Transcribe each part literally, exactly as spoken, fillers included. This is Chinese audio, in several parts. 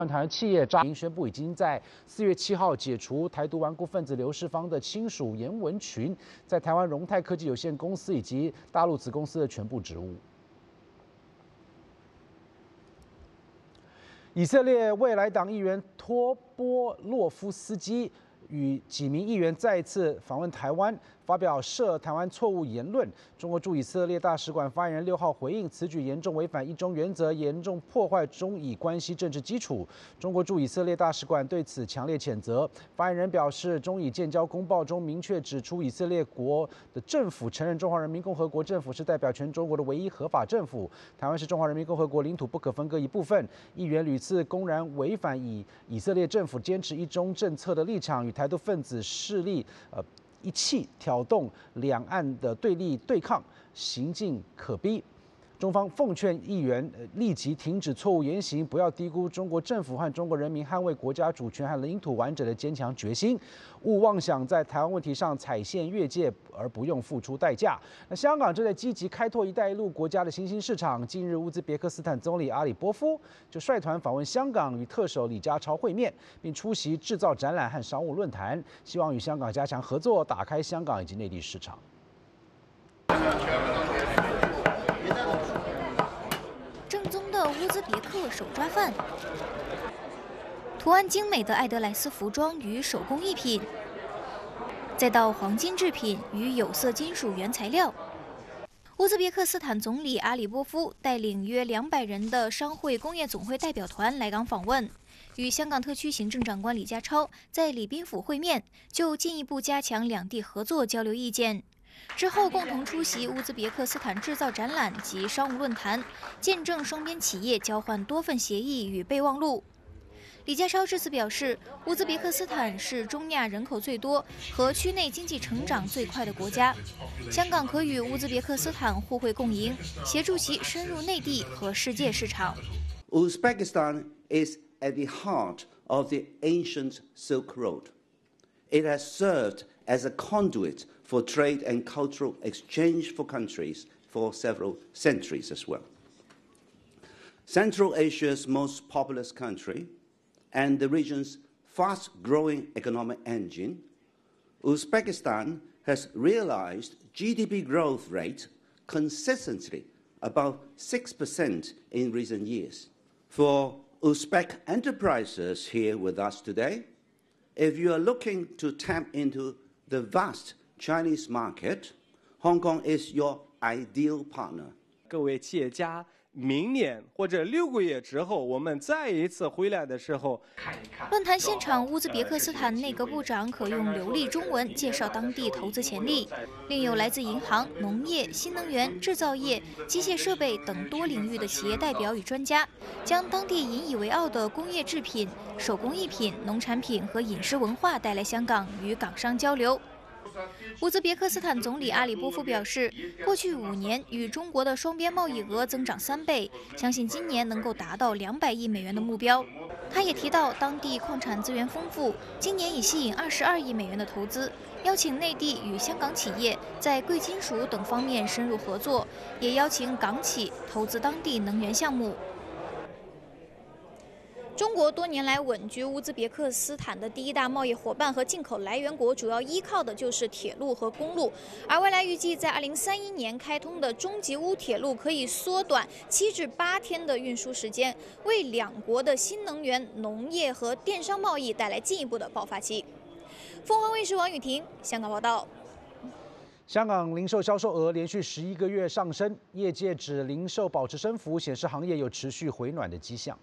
台企业诈宣布，已经在四月七号解除台独顽固分子刘世芳的亲属严文群在台湾荣泰科技有限公司以及大陆子公司的全部职务。以色列未来党议员托波洛夫斯基与几名议员再一次访问台湾，发表涉台湾错误言论。中国驻以色列大使馆发言人六号回应，此举严重违反一中原则，严重破坏中以关系政治基础。中国驻以色列大使馆对此强烈谴责。发言人表示，中以建交公报中明确指出，以色列国的政府承认中华人民共和国政府是代表全中国的唯一合法政府，台湾是中华人民共和国领土不可分割一部分。议员屡次公然违反以以色列政府坚持一中政策的立场，与台独分子势力呃一气挑动两岸的对立对抗，行径可逼。中方奉劝议员立即停止错误言行，不要低估中国政府和中国人民捍卫国家主权和领土完整的坚强决心，勿妄想在台湾问题上踩线越界而不用付出代价。那香港正在积极开拓“一带一路”国家的新兴市场。近日，乌兹别克斯坦总理阿里波夫就率团访问香港，与特首李家超会面，并出席制造展览和商务论坛，希望与香港加强合作，打开香港以及内地市场。 正宗的乌兹别克手抓饭，图案精美的艾德莱斯服装与手工艺品，再到黄金制品与有色金属原材料。乌兹别克斯坦总理阿里波夫带领约两百人的商会工业总会代表团来港访问，与香港特区行政长官李家超在礼宾府会面，就进一步加强两地合作交流意见。之后共同出席乌兹别克斯坦制造展览及商务论坛，见证双边企业交换多份协议与备忘录。李家超致辞表示，乌兹别克斯坦是中亚人口最多和区内经济成长最快的国家，香港可与乌兹别克斯坦互惠共赢，协助其深入内地和世界市场。 Uzbekistan is at the heart of the ancient Silk Road. It has served as a conduit for trade and cultural exchange for countries for several centuries as well. Central Asia's most populous country and the region's fast-growing economic engine, Uzbekistan has realized G D P growth rate consistently above six percent in recent years. For Uzbek enterprises here with us today, if you are looking to tap into the vast Chinese market, Hong Kong is your ideal partner. 各位企业家，明年或者六个月之后，我们再一次回来的时候， 论坛现场，乌兹别克斯坦内阁部长可用流利中文介绍当地投资潜力，另有来自银行、农业、新能源、制造业、机械设备等多领域的企业代表与专家，将当地引以为傲的工业制品、手工艺品、农产品和饮食文化带来香港，与港商交流。乌兹别克斯坦总理阿里波夫表示，过去五年与中国的双边贸易额增长三倍，相信今年能够达到两百亿美元的目标。他也提到，当地矿产资源丰富，今年已吸引二十二亿美元的投资，邀请内地与香港企业在贵金属等方面深入合作，也邀请港企投资当地能源项目。中国多年来稳居乌兹别克斯坦的第一大贸易伙伴和进口来源国，主要依靠的就是铁路和公路。而未来预计在二零三一年开通的中吉乌铁路可以缩短七至八天的运输时间，为两国的新能源、农业和电商贸易带来进一步的爆发期。凤凰卫视王雨婷香港报道。 香港零售销售额连续十一个月上升，业界指零售保持升幅，显示行业有持续回暖的迹象。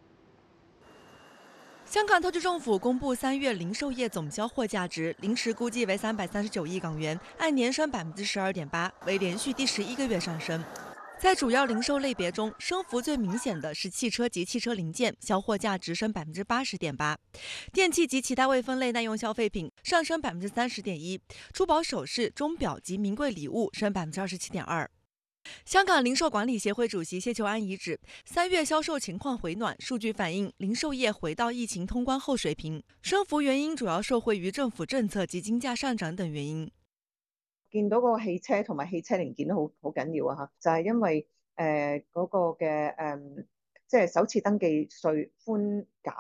香港特区政府公布三月零售业总交货价值，临时估计为三百三十九亿港元，按年升百分之十二点八，为连续第十一个月上升。在主要零售类别中，升幅最明显的是汽车及汽车零件，销货价值升百分之八十点八；电器及其他未分类耐用消费品上升百分之三十点一；珠宝首饰、钟表及名贵礼物升百分之二十七点二。香港零售管理协会主席谢秋安遗指，三月销售情况回暖，数据反映零售业回到疫情通关后水平。升幅原因主要受惠於政府政策及金價上漲等原因。 見到個汽車同埋汽車零件都好好緊要啊！嚇，就係、是、因為誒嗰、呃那個嘅誒即係首次登記稅寬減。